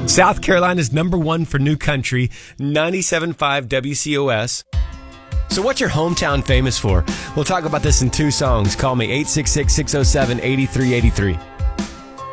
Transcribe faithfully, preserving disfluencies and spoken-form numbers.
South Carolina's number one for new country, ninety-seven point five W C O S. So what's your hometown famous for? We'll talk about this in two songs. Call me eight six six, six oh seven, eight three eight three.